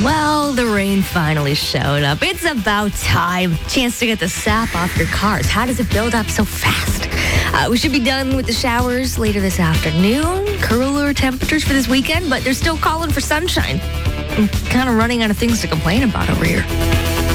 Well, the rain finally showed up. It's about time. Chance to get the sap off your cars. How does it build up so fast? We should be done with the showers later this afternoon. Cooler temperatures for this weekend, but they're still calling for sunshine. I'm kind of running out of things to complain about over here.